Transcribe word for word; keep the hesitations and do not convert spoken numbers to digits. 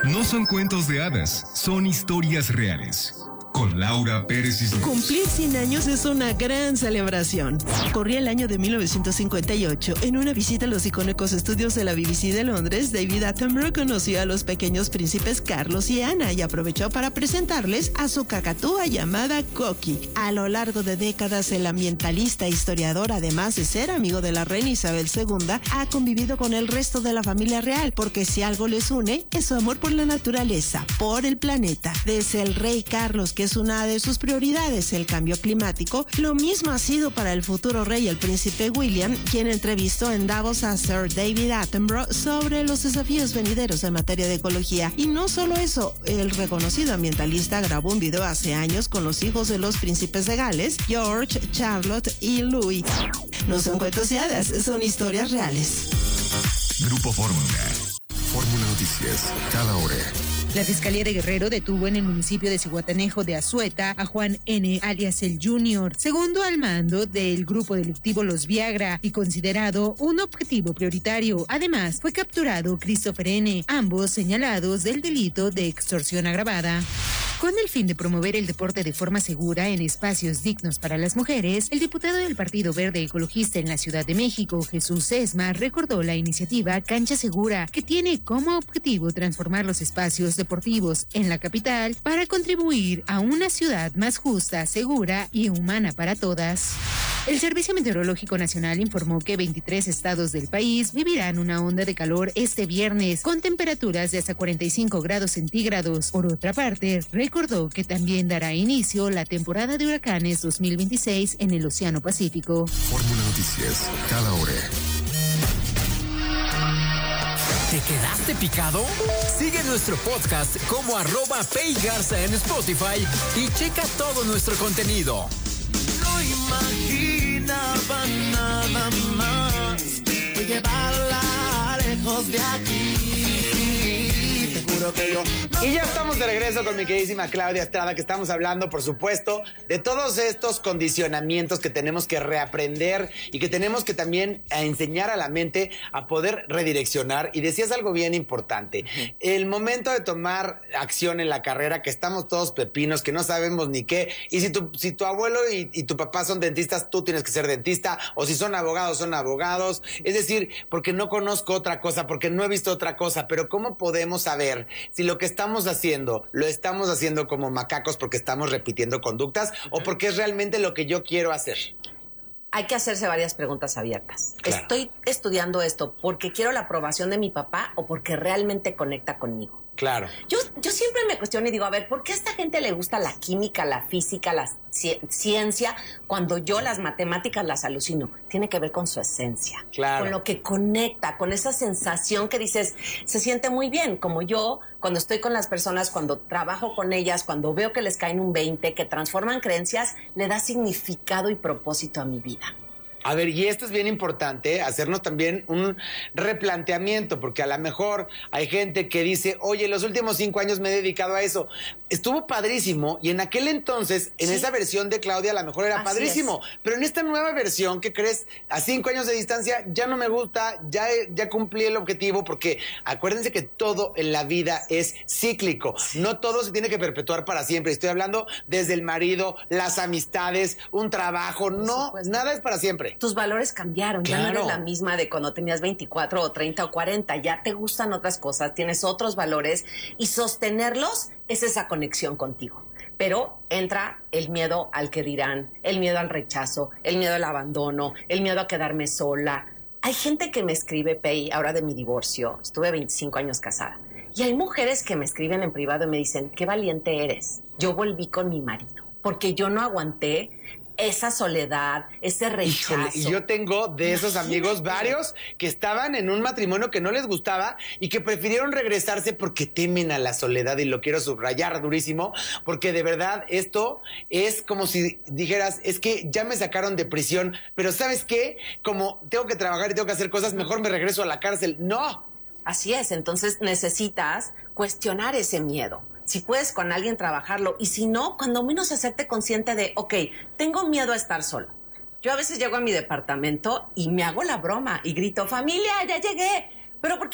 No son cuentos de hadas, son historias reales. Con Laura Pérez Islas. Cumplir cien años es una gran celebración. Corría el año de mil novecientos cincuenta y ocho. En una visita a los icónicos estudios de la B B C de Londres, David Attenborough conoció a los pequeños príncipes Carlos y Ana y aprovechó para presentarles a su cacatúa llamada Coqui. A lo largo de décadas, el ambientalista e historiador, además de ser amigo de la reina Isabel segunda, ha convivido con el resto de la familia real, porque si algo les une, es su amor por la naturaleza, por el planeta. Desde el rey Carlos, que es una de sus prioridades, el cambio climático, lo mismo ha sido para el futuro rey, el príncipe William, quien entrevistó en Davos a Sir David Attenborough sobre los desafíos venideros en materia de ecología. Y no solo eso, el reconocido ambientalista grabó un video hace años con los hijos de los príncipes de Gales, George, Charlotte y Louis. No son cuentos de hadas, son historias reales. Grupo Fórmula. Fórmula Noticias, cada hora. La Fiscalía de Guerrero detuvo en el municipio de Zihuatanejo de Azueta a Juan N., alias el Junior, segundo al mando del grupo delictivo Los Viagra y considerado un objetivo prioritario. Además, fue capturado Christopher N., ambos señalados del delito de extorsión agravada. Con el fin de promover el deporte de forma segura en espacios dignos para las mujeres, el diputado del Partido Verde Ecologista en la Ciudad de México, Jesús Sesma, recordó la iniciativa Cancha Segura, que tiene como objetivo transformar los espacios deportivos en la capital para contribuir a una ciudad más justa, segura y humana para todas. El Servicio Meteorológico Nacional informó que veintitrés estados del país vivirán una onda de calor este viernes, con temperaturas de hasta cuarenta y cinco grados centígrados. Por otra parte, recordó que también dará inicio la temporada de huracanes dos mil veintiséis en el Océano Pacífico. Fórmula Noticias, cada hora. ¿Te quedaste picado? Sigue nuestro podcast como arroba peygarza en Spotify y checa todo nuestro contenido. No imaginaba nada más que llevarla lejos de aquí. Te juro que yo... Y ya estamos de regreso con mi queridísima Claudia Estrada, que estamos hablando, por supuesto, de todos estos condicionamientos que tenemos que reaprender y que tenemos que también enseñar a la mente a poder redireccionar. Y decías algo bien importante, el momento de tomar acción en la carrera, que estamos todos pepinos, que no sabemos ni qué, y si tu, si tu abuelo y, y tu papá son dentistas, tú tienes que ser dentista, o si son abogados, son abogados, es decir, porque no conozco otra cosa, porque no he visto otra cosa, pero ¿cómo podemos saber si lo que estamos haciendo, lo estamos haciendo como macacos porque estamos repitiendo conductas uh-huh. o porque es realmente lo que yo quiero hacer? Hay que hacerse varias preguntas abiertas. Claro. ¿Estoy estudiando esto porque quiero la aprobación de mi papá o porque realmente conecta conmigo? Claro. Yo, yo siempre me cuestiono y digo, a ver, ¿por qué a esta gente le gusta la química, la física, la ci- ciencia, cuando yo las matemáticas las alucino? Tiene que ver con su esencia. Claro. Con lo que conecta, con esa sensación que dices, se siente muy bien. Como yo, cuando estoy con las personas, cuando trabajo con ellas, cuando veo que les caen un veinte, que transforman creencias, le da significado y propósito a mi vida. A ver, y esto es bien importante, hacernos también un replanteamiento, porque a lo mejor hay gente que dice, oye, los últimos cinco años me he dedicado a eso. Estuvo padrísimo, y en aquel entonces, en sí. esa versión de Claudia, a lo mejor era Así padrísimo. Es. Pero en esta nueva versión, ¿qué crees? A cinco años de distancia, ya no me gusta, ya, ya cumplí el objetivo, porque acuérdense que todo en la vida es cíclico. Sí. No todo se tiene que perpetuar para siempre. Estoy hablando desde el marido, las amistades, un trabajo. No, nada es para siempre. Tus valores cambiaron, claro. Ya no eres la misma de cuando tenías veinticuatro o treinta o cuarenta, ya te gustan otras cosas, tienes otros valores y sostenerlos es esa conexión contigo. Pero entra el miedo al que dirán, el miedo al rechazo, el miedo al abandono, el miedo a quedarme sola. Hay gente que me escribe, Pei, ahora de mi divorcio, estuve veinticinco años casada, y hay mujeres que me escriben en privado y me dicen, qué valiente eres, yo volví con mi marido, porque yo no aguanté esa soledad, ese rechazo. Híjole, y yo tengo de esos amigos varios que estaban en un matrimonio que no les gustaba y que prefirieron regresarse porque temen a la soledad, y lo quiero subrayar durísimo, porque de verdad esto es como si dijeras, es que ya me sacaron de prisión, pero ¿sabes qué? Como tengo que trabajar y tengo que hacer cosas, mejor me regreso a la cárcel. ¡No! Así es, entonces necesitas cuestionar ese miedo. Si puedes con alguien trabajarlo, y si no, cuando menos hacerte consciente de, ok, tengo miedo a estar solo. Yo a veces llego a mi departamento y me hago la broma y grito, familia, ya llegué. Pero porque